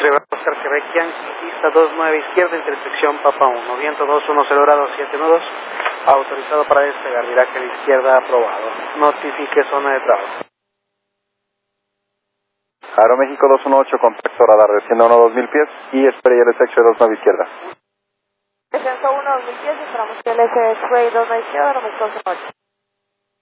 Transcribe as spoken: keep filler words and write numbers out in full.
River Oscar Quebec Yankee, pista dos nueve izquierda, intersección Papa uno, viento dos uno cero grados siete nudos, autorizado para despegar, viraje a la izquierda aprobado. Notifique zona de trabajo. Aeroméxico dos uno ocho, contacto radar, descienda uno dos mil pies y espere el S X-Ray dos nueve izquierda. Descenso uno dos mil pies, esperamos que el S X-Ray dos nueve izquierda, Aeroméxico dos uno ocho.